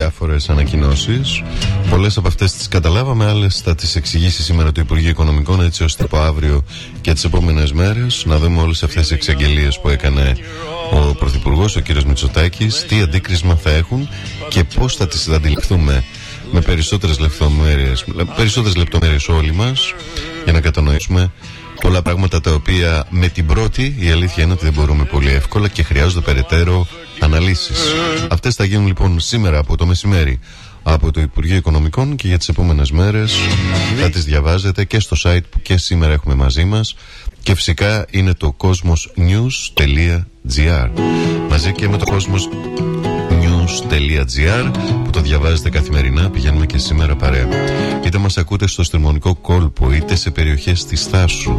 διάφορες ανακοινώσεις. Πολλές από αυτές τις καταλάβαμε, άλλες θα τις εξηγήσει σήμερα το Υπουργείο Οικονομικών, έτσι ώστε από αύριο και τις επόμενες μέρες να δούμε όλες αυτές τις εξαγγελίες που έκανε ο Πρωθυπουργός, ο κύριος Μητσοτάκης, τι αντίκρισμα θα έχουν και πώς θα τις αντιληφθούμε με περισσότερες λεπτομέρειες όλοι μας, για να κατανοήσουμε πολλά πράγματα τα οποία με την πρώτη η αλήθεια είναι ότι δεν μπορούμε πολύ εύκολα και χρειάζονται περαιτέρω αναλύσεις. Αυτές θα γίνουν λοιπόν σήμερα από το μεσημέρι από το Υπουργείο Οικονομικών και για τις επόμενες μέρες θα τις διαβάζετε και στο site που και σήμερα έχουμε μαζί μας, και φυσικά είναι το cosmosnews.gr, μαζί και με το cosmosnews.gr που το διαβάζετε καθημερινά. Πηγαίνουμε και σήμερα παρέα. Είτε μας ακούτε στο Στριμονικό κόλπο, είτε σε περιοχές της Θάσου,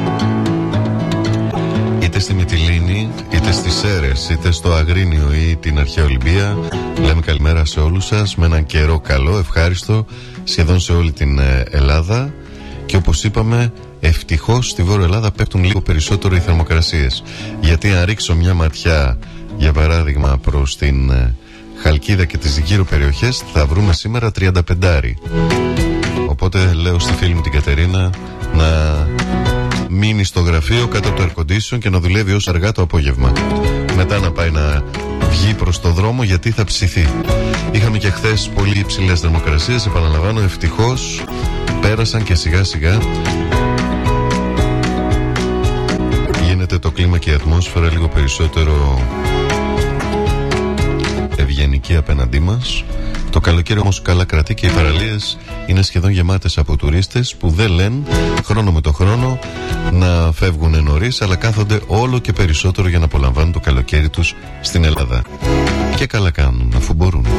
είτε στη Μυτιλήνη, είτε στις Σέρρες, είτε στο Αγρίνιο ή την Αρχαία Ολυμπία. Λέμε καλημέρα σε όλους σας, με έναν καιρό καλό, ευχάριστο σχεδόν σε όλη την Ελλάδα. Και όπως είπαμε, ευτυχώς στη Βόρεια Ελλάδα πέφτουν λίγο περισσότερο οι θερμοκρασίες, γιατί αν ρίξω μια ματιά για παράδειγμα προς την Χαλκίδα και τις γύρω περιοχές, θα βρούμε σήμερα 35. Οπότε λέω στη φίλη μου την Κατερίνα να μείνει στο γραφείο κάτω από το air condition και να δουλεύει ως αργά το απόγευμα. Μετά να πάει να βγει προς το δρόμο, γιατί θα ψηθεί. Είχαμε και χθες πολύ υψηλές θερμοκρασίες, επαναλαμβάνω, ευτυχώς πέρασαν και σιγά σιγά γίνεται το κλίμα και η ατμόσφαιρα λίγο περισσότερο ευγενική απέναντί μας. Το καλοκαίρι όμως καλά κρατεί και οι παραλίες είναι σχεδόν γεμάτες από τουρίστες που δεν λένε χρόνο με το χρόνο να φεύγουν νωρίς, αλλά κάθονται όλο και περισσότερο για να απολαμβάνουν το καλοκαίρι τους στην Ελλάδα. Και καλά κάνουν, αφού μπορούν.